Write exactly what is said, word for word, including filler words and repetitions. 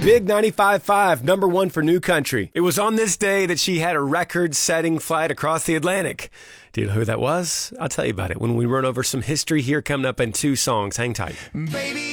Big ninety-five point five, number one for New Country. It was on this day that she had a record-setting flight across the Atlantic. Do you know who that was? I'll tell you about it when we run over some history here coming up in two songs. Hang tight. Baby.